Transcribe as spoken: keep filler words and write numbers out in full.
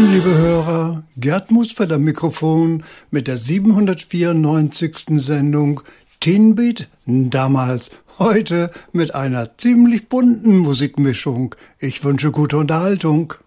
Morgen, liebe Hörer. Gerd Musfeld am Mikrofon mit der siebenhundertvierundneunzigsten Sendung Teen Beat, damals, heute mit einer ziemlich bunten Musikmischung. Ich wünsche gute Unterhaltung.